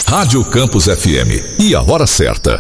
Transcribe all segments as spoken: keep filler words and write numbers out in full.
Rádio Campus F M. E a hora certa.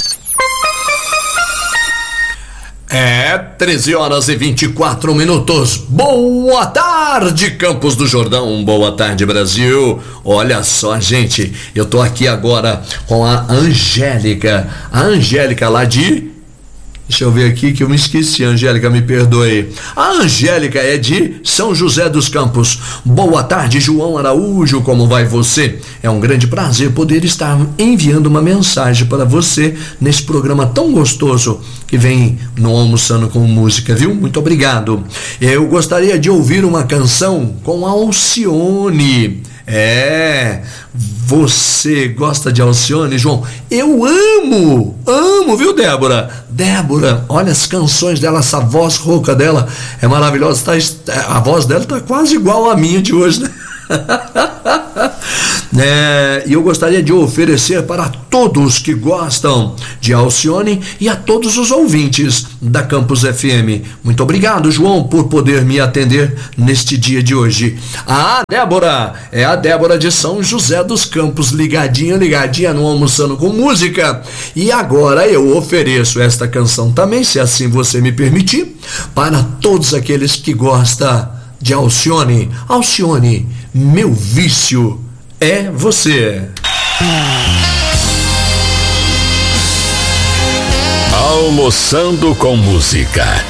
É treze horas e vinte e quatro minutos. Boa tarde, Campos do Jordão. Boa tarde, Brasil. Olha só, gente, eu tô aqui agora com a Angélica. A Angélica lá de... Deixa eu ver aqui que eu me esqueci, Angélica, me perdoe. A Angélica é de São José dos Campos. Boa tarde, João Araújo, como vai você? É um grande prazer poder estar enviando uma mensagem para você nesse programa tão gostoso que vem no Almoçando com Música, viu? Muito obrigado. Eu gostaria de ouvir uma canção com Alcione. É, você gosta de Alcione, João? Eu amo, amo, viu, Débora? Débora, olha as canções dela, essa voz rouca dela é maravilhosa, tá, a voz dela tá quase igual a minha de hoje, né? É, e eu gostaria de oferecer para todos que gostam de Alcione e a todos os ouvintes da Campus F M. Muito obrigado, João, por poder me atender neste dia de hoje. Ah, Débora, é a Débora de São José dos Campos, ligadinha, ligadinha no Almoçando com Música. E agora eu ofereço esta canção também, se assim você me permitir, para todos aqueles que gostam de Alcione. Alcione, meu vício é você. Almoçando com Música.